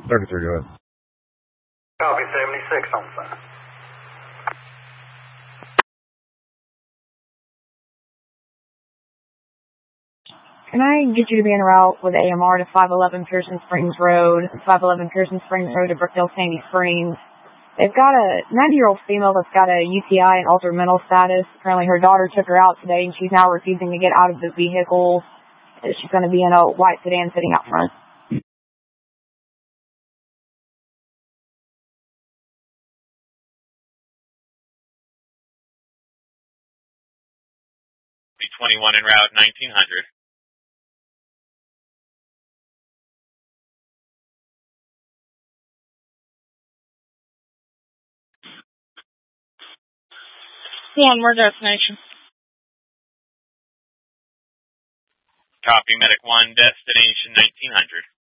33, go ahead. Copy, 76 on sign. Can I get you to be en route with AMR to 511 Pearson Springs Road, 511 Pearson Springs Road to Brookdale Sandy Springs? They've got a 90-year-old female that's got a UTI and altered mental status. Apparently her daughter took her out today, and she's now refusing to get out of the vehicle. She's going to be in a white sedan sitting out front. 21 en route, 1900. One more destination. Copy, Medic 1, destination 1900.